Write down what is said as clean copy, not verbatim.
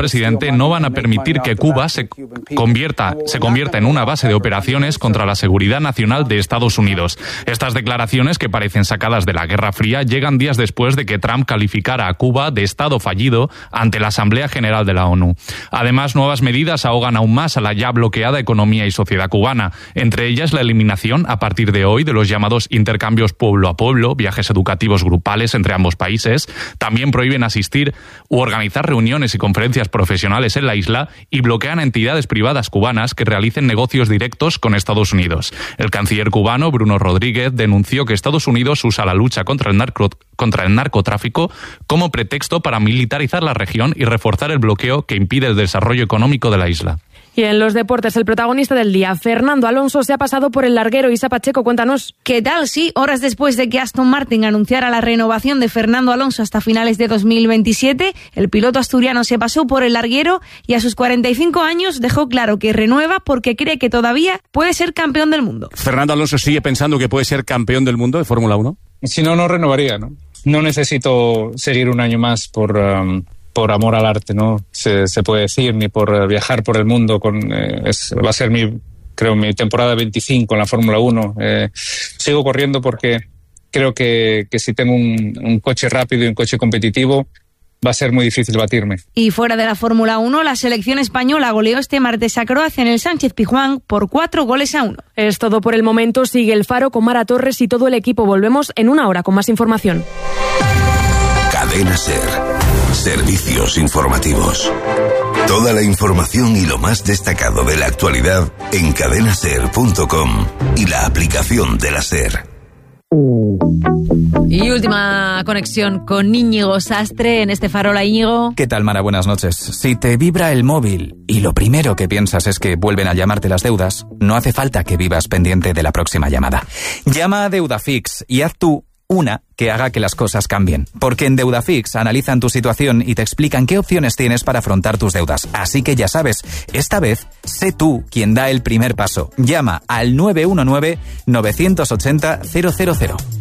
presidente, no van a permitir que Cuba se convierta en una base de operaciones contra la seguridad nacional de Estados Unidos. Estas declaraciones, que parecen sacadas de la Guerra Fría, llegan días después de que Trump calificara a Cuba de Estado fallido ante la Asamblea General de la ONU. Además, nuevas medidas ahogan aún más a la ya bloqueada economía y sociedad cubana, entre ellas la eliminación a partir de hoy de los llamados intercambios pueblo a pueblo, viajes educativos grupales entre ambos países. También prohíben asistir u organizar reuniones y conferencias profesionales en la isla y bloquean a entidades privadas cubanas que realicen negocios directos con Estados Unidos. El canciller cubano, Bruno Rodríguez, denunció que Estados Unidos usa la lucha contra el narcotráfico como pretexto para militarizar la región y reforzar el bloqueo que impide el desarrollo económico de la isla. Y en los deportes, el protagonista del día, Fernando Alonso, se ha pasado por el larguero. Isa Pacheco, cuéntanos. ¿Qué tal? Sí, horas después de que Aston Martin anunciara la renovación de Fernando Alonso hasta finales de 2027, el piloto asturiano se pasó por el larguero y a sus 45 años dejó claro que renueva porque cree que todavía puede ser campeón del mundo. ¿Fernando Alonso sigue pensando que puede ser campeón del mundo de Fórmula 1? Si no, no renovaría, ¿no? No necesito seguir un año más por amor al arte, ¿no? Se puede decir, ni por viajar por el mundo. Va a ser mi temporada 25 en la Fórmula 1. Sigo corriendo porque creo que si tengo un coche rápido y un coche competitivo, va a ser muy difícil batirme. Y fuera de la Fórmula 1, la selección española goleó este martes a Croacia en el Sánchez-Pizjuán por 4-1. Es todo por el momento. Sigue El Faro con Mara Torres y todo el equipo. Volvemos en una hora con más información. Cadena SER. Servicios informativos. Toda la información y lo más destacado de la actualidad en cadenaser.com y la aplicación de la SER. Y última conexión con Íñigo Sastre en este Faro. Hola, Íñigo. ¿Qué tal, Mara? Buenas noches. Si te vibra el móvil y lo primero que piensas es que vuelven a llamarte las deudas, no hace falta que vivas pendiente de la próxima llamada. Llama a Deudafix y haz tú una que haga que las cosas cambien. Porque en Deudafix analizan tu situación y te explican qué opciones tienes para afrontar tus deudas. Así que ya sabes, esta vez sé tú quien da el primer paso. Llama al 919-980-000.